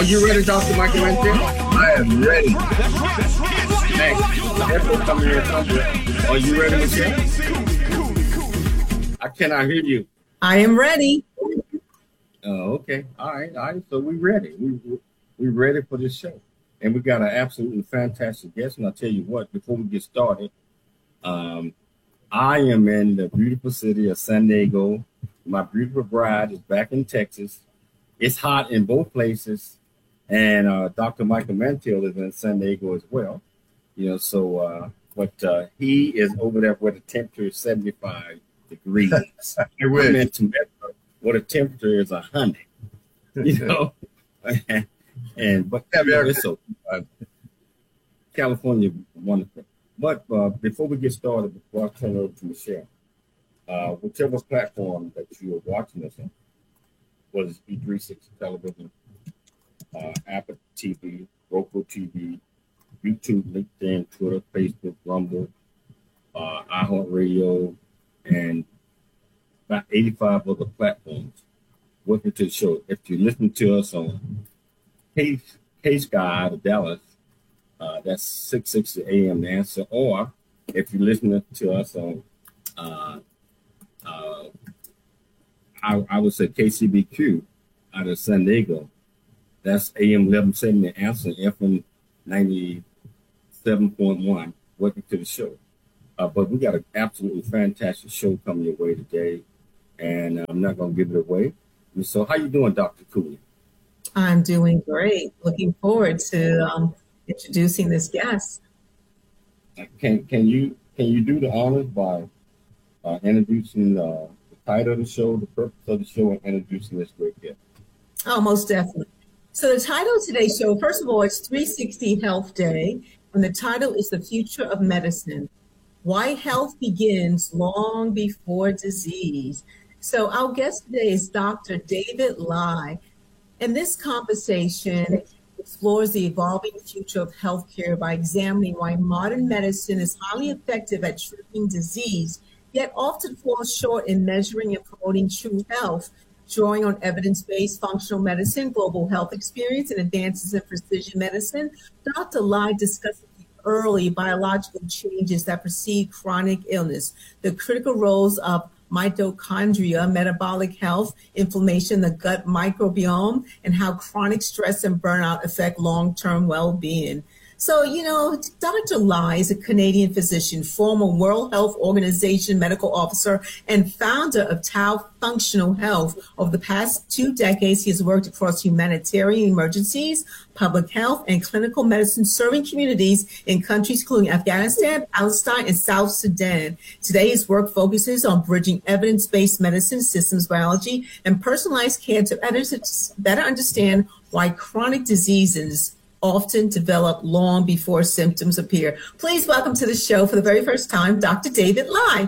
you ready, Dr. Michael Mantel? I am ready. Are you ready, Michelle? I cannot hear you. I am ready. Oh, okay. All right. So we're ready. We're ready for this show. And we got an absolutely fantastic guest. And I'll tell you what, before we get started, I am in the beautiful city of San Diego. My beautiful bride is back in Texas. It's hot in both places. And Dr. Michael Mantel is in San Diego as well. But he is over there where the temperature is 75 degrees. I'm into where the temperature is 100. California, wonderful. But before we get started, before I turn it over to Michelle, whichever platform that you are watching us on, whether it's E360 television, Apple TV, Roku TV, YouTube, LinkedIn, Twitter, Facebook, Rumble, iHeartRadio, and about 85 other platforms. Welcome to the show. If you listen to us on K-Sky out of Dallas, that's 660 AM The Answer. Or if you listen to us on, I would say KCBQ out of San Diego, that's AM 1170 The Answer, FM 97.1. Welcome to the show. But we got an absolutely fantastic show coming your way today, and I'm not going to give it away. So how you doing, Dr. Cooley? I'm doing great. Looking forward to introducing this guest. Can you do the honors by introducing the title of the show, the purpose of the show, and introducing this great guest? Oh, most definitely. So the title of today's show, first of all, it's 360 Health Day, and the title is The Future of Medicine, Why Health Begins Long Before Disease. So our guest today is Dr. David Lai, and this conversation explores the evolving future of healthcare by examining why modern medicine is highly effective at treating disease, yet often falls short in measuring and promoting true health, drawing on evidence-based functional medicine, global health experience, and advances in precision medicine. Dr. Lai discusses the early biological changes that precede chronic illness, the critical roles of mitochondria, metabolic health, inflammation, the gut microbiome, and how chronic stress and burnout affect long-term well-being. So, Dr. Lai is a Canadian physician, former World Health Organization medical officer, and founder of Tau Functional Health. Over the past 2 decades, he has worked across humanitarian emergencies, public health, and clinical medicine, serving communities in countries including Afghanistan, Palestine, and South Sudan. Today, his work focuses on bridging evidence-based medicine, systems biology, and personalized care to better understand why chronic diseases often develop long before symptoms appear. Please welcome to the show for the very first time, Dr. David Lai.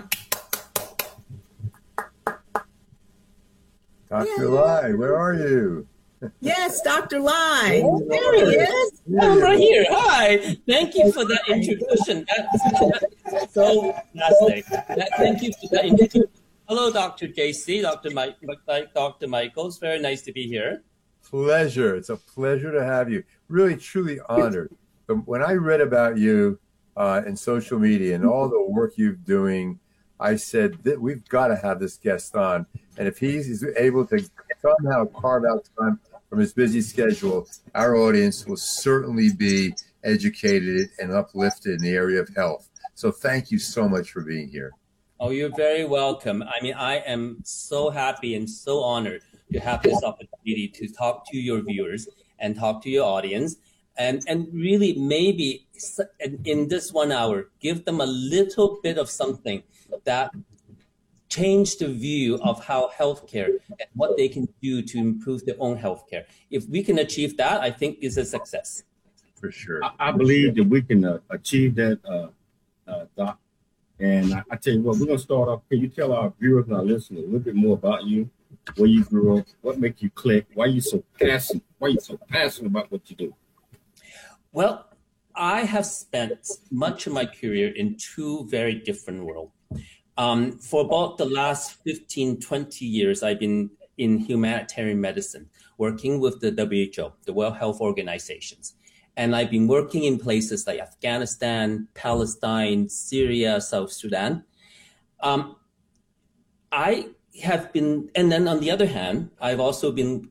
Dr. Lai, where are you? Yes, Dr. Lai. There he is. I'm right here. Hi. Thank you for that introduction. That's so fantastic. Thank you for that introduction. Hello, Dr. JC, Dr. Michael. It's very nice to be here. Pleasure. It's a pleasure to have you. Really, truly honored. But when I read about you in social media and all the work you're doing, I said that we've got to have this guest on. And if he's able to somehow carve out time from his busy schedule, our audience will certainly be educated and uplifted in the area of health. So thank you so much for being here. Oh, you're very welcome. I mean, I am so happy and so honored to have this opportunity to talk to your viewers and talk to your audience, and really maybe in this 1 hour, give them a little bit of something that change the view of how healthcare and what they can do to improve their own healthcare. If we can achieve that, I think it's a success. For sure. I believe that we can achieve that, Doc. And I tell you what, we're going to start off. Can you tell our viewers and our listeners a little bit more about you, where you grew up, what makes you click, why you so passionate about what you do? Well, I have spent much of my career in 2 very different worlds. For about the last 15, 20 years, I've been in humanitarian medicine, working with the WHO, the World Health Organizations. And I've been working in places like Afghanistan, Palestine, Syria, South Sudan. I have been, and then on the other hand, I've also been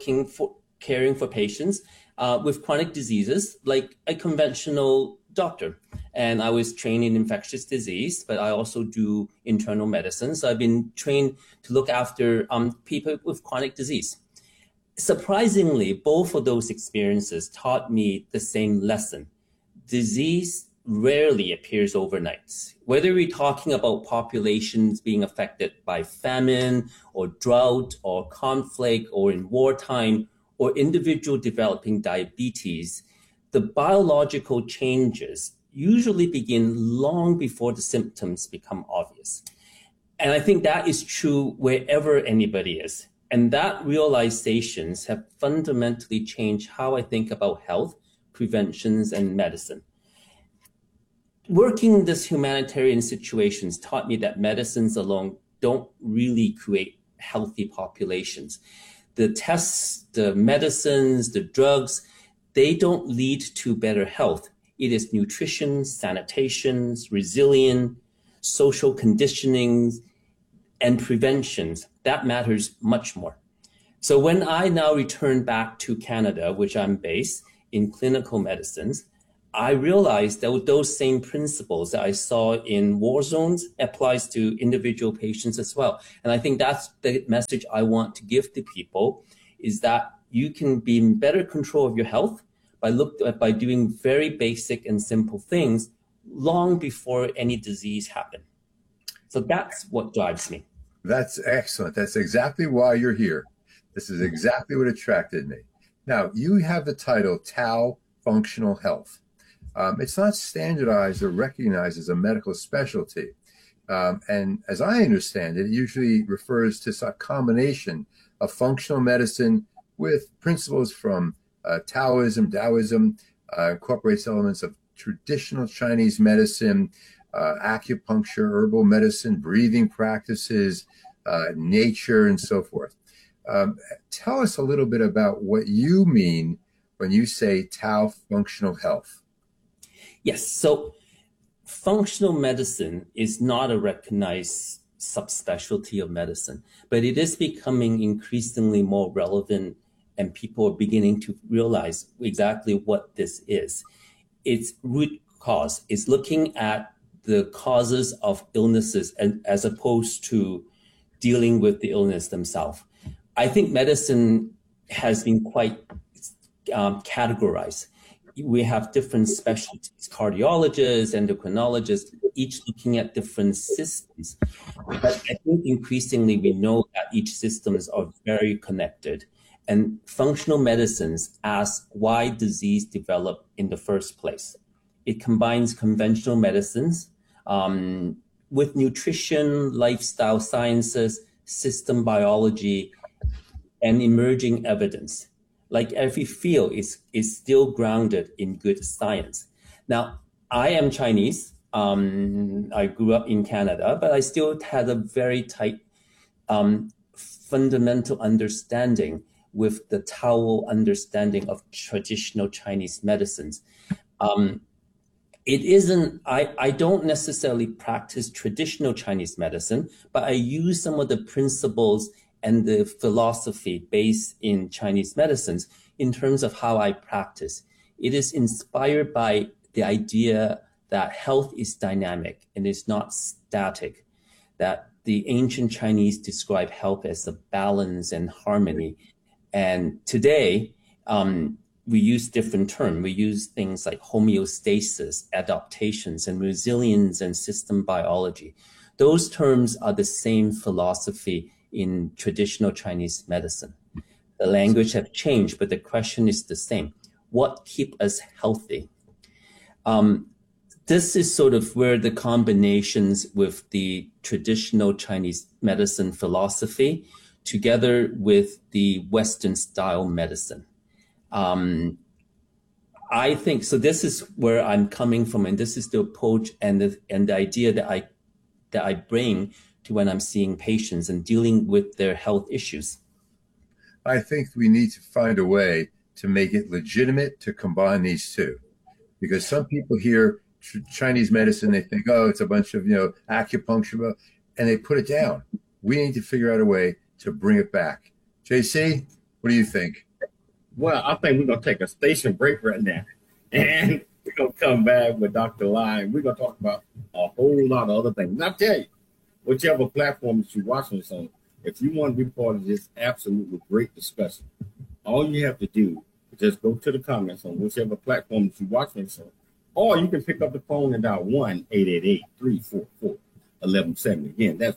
caring for patients with chronic diseases like a conventional doctor. And I was trained in infectious disease, but I also do internal medicine. So I've been trained to look after people with chronic disease. Surprisingly, both of those experiences taught me the same lesson. Disease rarely appears overnight. Whether we're talking about populations being affected by famine or drought or conflict or in wartime or individual developing diabetes, the biological changes usually begin long before the symptoms become obvious. And I think that is true wherever anybody is. And that realizations have fundamentally changed how I think about health, preventions, and medicine. Working in this humanitarian situations taught me that medicines alone don't really create healthy populations. The tests, the medicines, the drugs, they don't lead to better health. It is nutrition, sanitation, resilience, social conditioning, and preventions. That matters much more. So when I now return back to Canada, which I'm based in clinical medicines, I realized that those same principles that I saw in war zones applies to individual patients as well. And I think that's the message I want to give to people, is that you can be in better control of your health by doing very basic and simple things long before any disease happens. So that's what drives me. That's excellent. That's exactly why you're here. This is exactly what attracted me. Now, you have the title Tao Functional Health. It's not standardized or recognized as a medical specialty. And as I understand it, it usually refers to a combination of functional medicine with principles from Taoism, incorporates elements of traditional Chinese medicine, acupuncture, herbal medicine, breathing practices, nature, and so forth. Tell us a little bit about what you mean when you say Tao Functional Health. Yes, so functional medicine is not a recognized subspecialty of medicine, but it is becoming increasingly more relevant, and people are beginning to realize exactly what this is. Its root cause is looking at the causes of illnesses as opposed to dealing with the illness themselves. I think medicine has been quite categorized. We have different specialties, cardiologists, endocrinologists, each looking at different systems. But I think increasingly we know that each systems are very connected. And functional medicines ask why disease developed in the first place. It combines conventional medicines with nutrition, lifestyle sciences, system biology, and emerging evidence. Like every field is still grounded in good science. Now, I am Chinese. I grew up in Canada, but I still had a very tight fundamental understanding with the Tao understanding of traditional Chinese medicines. It isn't, I don't necessarily practice traditional Chinese medicine, but I use some of the principles and the philosophy based in Chinese medicines in terms of how I practice. It is inspired by the idea that health is dynamic and is not static, that the ancient Chinese describe health as a balance and harmony. And today, we use different terms. We use things like homeostasis, adaptations, and resilience and system biology. Those terms are the same philosophy in traditional Chinese medicine. The language have changed, but the question is the same. What keeps us healthy? This is sort of where the combinations with the traditional Chinese medicine philosophy together with the Western style medicine. I think, so this is where I'm coming from, and this is the approach and the idea that I bring to when I'm seeing patients and dealing with their health issues. I think we need to find a way to make it legitimate to combine these two. Because some people hear Chinese medicine, they think, oh, it's a bunch of, acupuncture, and they put it down. We need to figure out a way to bring it back. JC, what do you think? Well, I think we're going to take a station break right now. And we're going to come back with Dr. Lai. We're going to talk about a whole lot of other things. And I'll tell you, whichever platform that you're watching this on, if you want to be part of this absolutely great discussion, all you have to do is just go to the comments on whichever platform that you're watching this on, or you can pick up the phone and dial 1-888-344-1170. Again, that's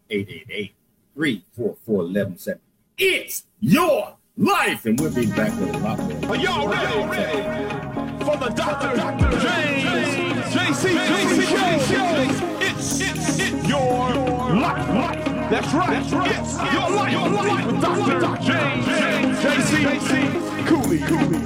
1-888-344-1170. It's your life, and we'll be back with a lot more. Are y'all ready for the Dr. James JC Show? It's your life. That's right. It's your life with Dr. James JC Cooley.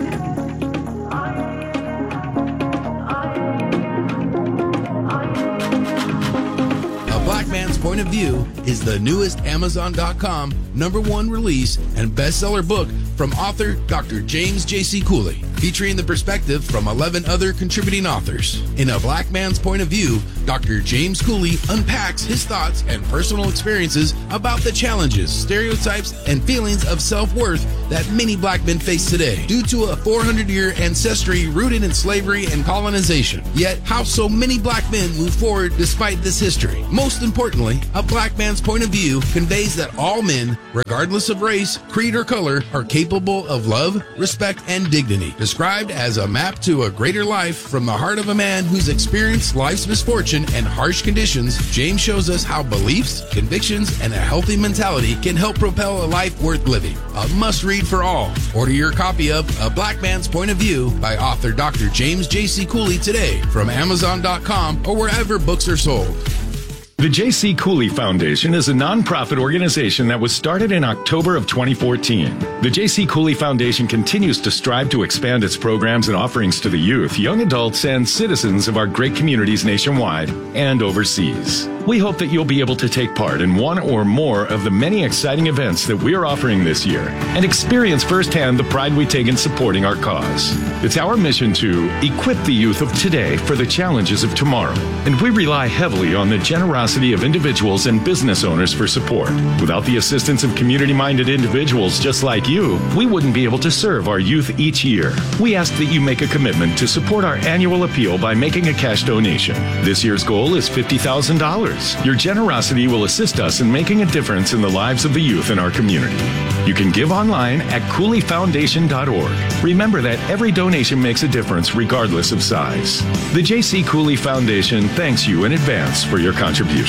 A Black Man's Point of View is the newest Amazon.com #1 release and bestseller book from author Dr. James J.C. Cooley, featuring the perspective from 11 other contributing authors. In A Black Man's Point of View, Dr. James Cooley unpacks his thoughts and personal experiences about the challenges, stereotypes, and feelings of self-worth that many black men face today due to a 400-year ancestry rooted in slavery and colonization. Yet, how so many black men move forward despite this history. Most importantly, A Black Man's Point of View conveys that all men, regardless of race, creed, or color, are capable of love, respect, and dignity. Described as a map to a greater life from the heart of a man who's experienced life's misfortune and harsh conditions, James shows us how beliefs, convictions, and a healthy mentality can help propel a life worth living. A must-read for all. Order your copy of A Black Man's Point of View by author Dr. James J.C. Cooley today from Amazon.com or wherever books are sold. The J.C. Cooley Foundation is a nonprofit organization that was started in October of 2014. The J.C. Cooley Foundation continues to strive to expand its programs and offerings to the youth, young adults, and citizens of our great communities nationwide and overseas. We hope that you'll be able to take part in one or more of the many exciting events that we are offering this year and experience firsthand the pride we take in supporting our cause. It's our mission to equip the youth of today for the challenges of tomorrow, and we rely heavily on the generosity of individuals and business owners for support. Without the assistance of community-minded individuals just like you, we wouldn't be able to serve our youth each year. We ask that you make a commitment to support our annual appeal by making a cash donation. This year's goal is $50,000. Your generosity will assist us in making a difference in the lives of the youth in our community. You can give online at CooleyFoundation.org. Remember that every donation makes a difference regardless of size. The J.C. Cooley Foundation thanks you in advance for your contribution.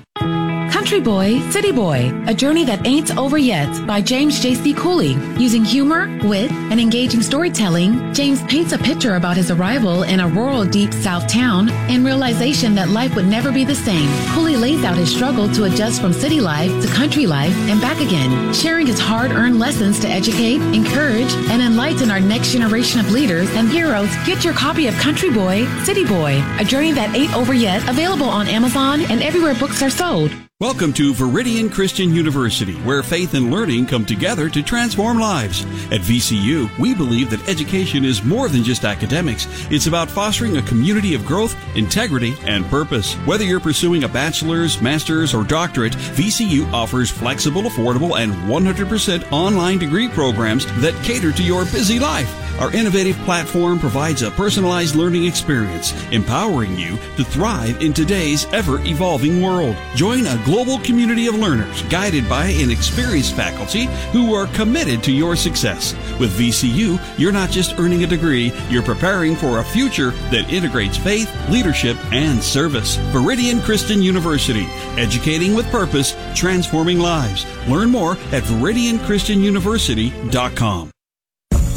Country Boy, City Boy, A Journey That Ain't Over Yet by James J.C. Cooley. Using humor, wit, and engaging storytelling, James paints a picture about his arrival in a rural deep South town and realization that life would never be the same. Cooley lays out his struggle to adjust from city life to country life and back again, sharing his hard-earned lessons to educate, encourage, and enlighten our next generation of leaders and heroes. Get your copy of Country Boy, City Boy, A Journey That Ain't Over Yet, available on Amazon and everywhere books are sold. Welcome to Veridian Christian University, where faith and learning come together to transform lives. At VCU, we believe that education is more than just academics. It's about fostering a community of growth, integrity, and purpose. Whether you're pursuing a bachelor's, master's, or doctorate, VCU offers flexible, affordable, and 100% online degree programs that cater to your busy life. Our innovative platform provides a personalized learning experience, empowering you to thrive in today's ever-evolving world. Join a global community of learners guided by an experienced faculty who are committed to your success. With VCU, you're not just earning a degree, you're preparing for a future that integrates faith, leadership, and service. Veridian Christian University, educating with purpose, transforming lives. Learn more at VeridianChristianUniversity.com.